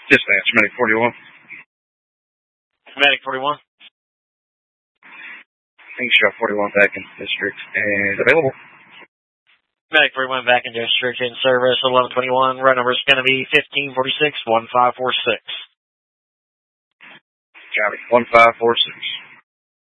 Dispatch, Medic 41. Medic 41. Thanks, Shop 41 back in district and available. Medic 41 back in district in service, 1121. Route number is going to be 1546-1546. Copy, 1546.